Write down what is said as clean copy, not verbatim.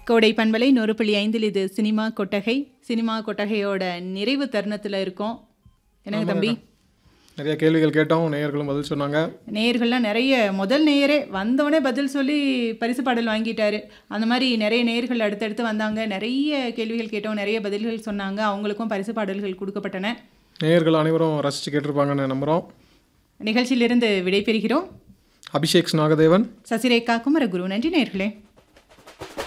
கோடை பண்பலை 100.5 இது சினிமா கொட்டகை. சினிமா கொட்டகையோட நிறைவு தருணத்தில் இருக்கோம். என்னங்க தம்பி, நிறைய கேள்விகள் கேட்டோம், நேயர்களும் பதில் சொன்னாங்க. நேயர்கள்லாம் நிறைய, முதல் நேயரே வந்தோடனே பதில் சொல்லி பரிசு பாடல் வாங்கிட்டாரு. அந்த மாதிரி நிறைய நேயர்கள் அடுத்தடுத்து வந்தாங்க, நிறைய கேள்விகள் கேட்டோம், நிறைய பதில்கள் சொன்னாங்க. அவங்களுக்கும் பரிசு பாடல்கள் கொடுக்கப்பட்டன. நேயர்கள் அனைவரும் ரசித்து கேட்டிருப்பாங்கன்னு நம்புகிறோம். நிகழ்ச்சியிலிருந்து விடைபெறுகிறோம். அபிஷேக் நாகதேவன், சசிரேகா குமரகுரு. நன்றி நேயர்களே.